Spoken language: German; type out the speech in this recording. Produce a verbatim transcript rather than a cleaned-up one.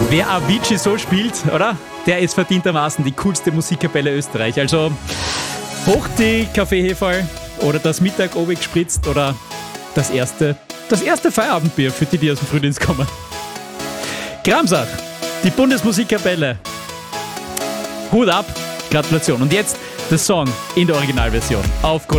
Wer Avicii so spielt, oder? Der ist verdientermaßen die coolste Musikkapelle Österreich. Also hoch die Kaffeeheferl oder das Mittag obig gespritzt oder das erste, das erste Feierabendbier für die, die aus dem Frühdienst kommen. Gramsach, die Bundesmusikkapelle. Hut ab, Gratulation. Und jetzt der Song in der Originalversion auf Krone